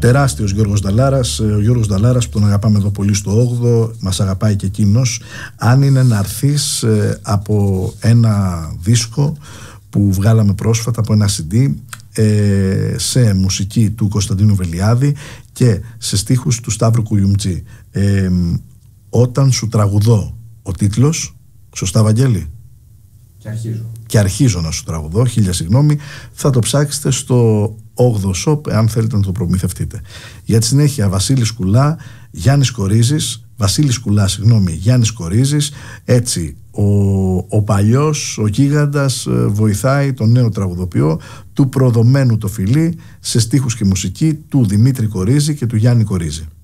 Τεράστιος Γιώργος Νταλάρας, ο Γιώργος Νταλάρας που τον αγαπάμε εδώ πολύ στο 8ο, μας αγαπάει και εκείνος. Αν είναι να έρθεις από ένα δίσκο που βγάλαμε πρόσφατα, από ένα CD, σε μουσική του Κωνσταντίνου Βελιάδη και σε στίχους του Σταύρου Κουγιουμτζή. Όταν σου τραγουδώ, ο τίτλος, σωστά Βαγγέλη? Και αρχίζω να σου τραγουδώ, χίλια συγγνώμη, θα το ψάξετε στο 8ο shop εάν θέλετε να το προμηθευτείτε. Για τη συνέχεια Βασίλης Κουλά, Γιάννης Κορίζης, Βασίλης Κουλά, συγγνώμη, Γιάννης Κορίζης. Έτσι ο παλιός, ο γίγαντας βοηθάει τον νέο τραγουδοποιό, του προδομένου το φιλί, σε στίχους και μουσική του Δημήτρη Κορίζη και του Γιάννη Κορίζη.